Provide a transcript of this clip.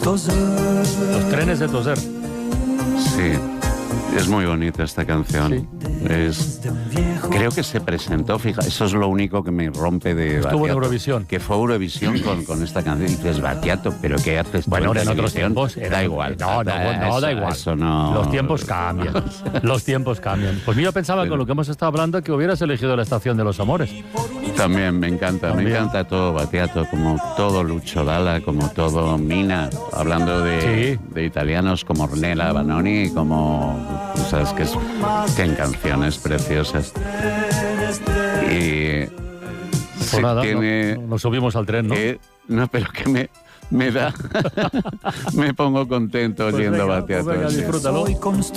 Los trenes de Toser. Sí, es muy bonita esta canción. Sí. Creo que se presentó, fija, eso es lo único que me rompe de Estuvo Battiato, en Eurovisión. que fue Eurovisión con esta canción. Y dices, Battiato, ¿pero qué haces? Bueno, tú en otros televisión? tiempos Da igual. No, da igual. Eso no... Los tiempos cambian. Los tiempos cambian. Pues yo pensaba, con lo que hemos estado hablando, que hubieras elegido La Estación de los Amores. También me encanta todo Battiato, como todo Lucio Dalla, como todo Mina, hablando de italianos como Ornella Vanoni, como cosas que tienen canciones preciosas. Y pues nada, tiene nos subimos al tren, ¿no? No, pero que me da me pongo contento oyendo Battiato. Pues venga, disfrútalo.